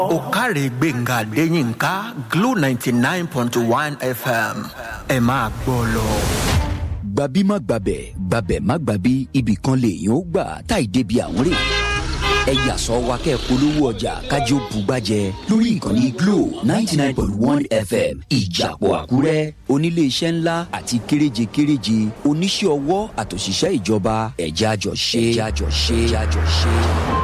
Òkàrè Gbénga Adéyínká Glo 99.1 FM ẹ máa gbọ́ lọ. Gbàbí má gbàbẹ̀, gbàbẹ̀ má gbàbí, ibì kan lèèyàn ó gbà táì débi àwọn rè. Ẹ yà sọ wa kẹ́ polówó ọjà kájọ bùgbàjẹ lórí ìkànnì Glo 99.1 FM Ìjàpọ̀ Àkúrẹ́. Onílé iṣẹ́ ńlá àti kéréje oníṣẹ́ ọwọ́ àtòṣìṣẹ́ ìjọba ẹ̀já jọ ṣe.